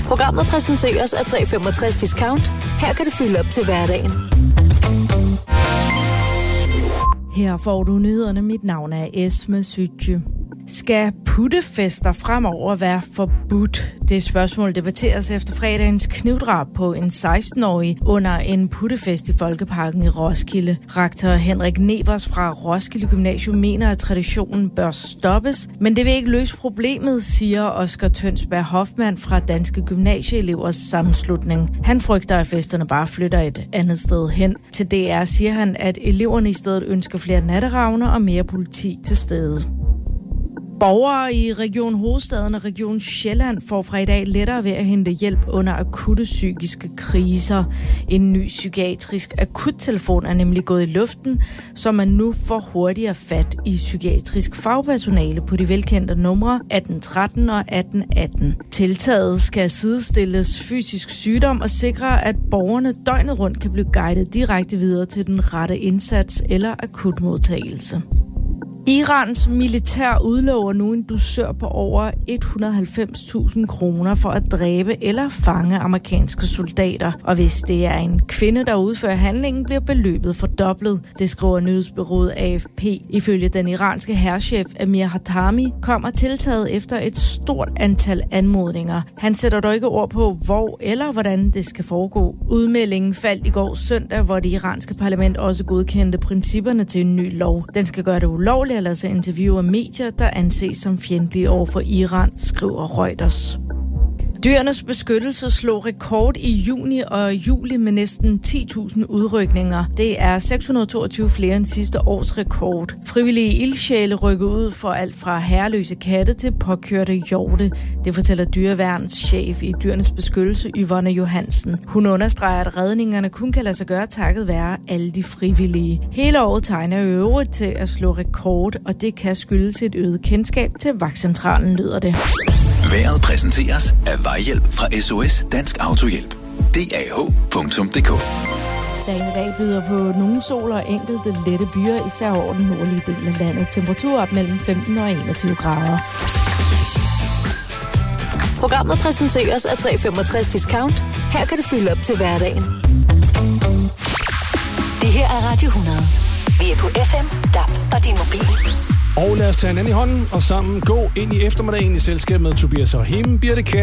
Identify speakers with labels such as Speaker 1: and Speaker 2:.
Speaker 1: Programmet præsenteres af 365 Discount. Her kan du fylde op til hverdagen.
Speaker 2: Her får du nyhederne. Mit navn er Esme Sytje. Skal puttefester fremover være forbudt? Det spørgsmål debatteres efter fredagens knivdrab på en 16-årig under en puttefest i Folkeparken i Roskilde. Rektor Henrik Nevers fra Roskilde Gymnasium mener, at traditionen bør stoppes, men det vil ikke løse problemet, siger Oscar Tønsberg Hoffmann fra Danske Gymnasieelevers Sammenslutning. Han frygter, at festerne bare flytter et andet sted hen. Til DR siger han, at eleverne i stedet ønsker flere natteravne og mere politi til stede. Borgere i Region Hovedstaden og Region Sjælland får fra i dag lettere ved at hente hjælp under akutte psykiske kriser. En ny psykiatrisk akuttelefon er nemlig gået i luften, så man nu får hurtigere fat i psykiatrisk fagpersonale på de velkendte numre 1813 og 1818. Tiltaget skal sidestilles fysisk sygdom og sikre, at borgerne døgnet rundt kan blive guidet direkte videre til den rette indsats eller akutmodtagelse. Irans militær udlover nu en dusør på over 190.000 kroner for at dræbe eller fange amerikanske soldater. Og hvis det er en kvinde, der udfører handlingen, bliver beløbet fordoblet. Det skriver nyhedsbureauet AFP. Ifølge den iranske hærchef Amir Hatami kommer tiltaget efter et stort antal anmodninger. Han sætter dog ikke ord på, hvor eller hvordan det skal foregå. Udmeldingen faldt i går søndag, hvor det iranske parlament også godkendte principperne til en ny lov. Den skal gøre det ulovligt at lade sig interviewe medier, der anses som fjendtlige over for Iran, skriver Reuters. Dyrenes Beskyttelse slog rekord i juni og juli med næsten 10.000 udrykninger. Det er 622 flere end sidste års rekord. Frivillige ildsjæle rykker ud for alt fra herreløse katte til påkørte hjorte. Det fortæller dyreværnschef i Dyrenes Beskyttelse, Yvonne Johansen. Hun understreger, at redningerne kun kan lade sig gøre takket være alle de frivillige. Hele året tegner i øvrigt til at slå rekord, og det kan skyldes et øget kendskab til vagtcentralen, lyder det.
Speaker 3: Vejret præsenteres af Vejhjælp fra SOS Dansk Autohjælp. DAH.dk.
Speaker 2: Dagen i dag byder på nogle sol og enkelte lette byer, især over den nordlige del af landet. Temperatur op mellem 15 og 21 grader.
Speaker 1: Programmet præsenteres af 365 Discount. Her kan du fylde op til hverdagen. Det her er Radio 100. Vi er på FM, DAB og din mobil.
Speaker 4: Og lad os tage hinanden i hånden og sammen gå ind i eftermiddagen i selskab med Tobias Rahim, Birte Kjær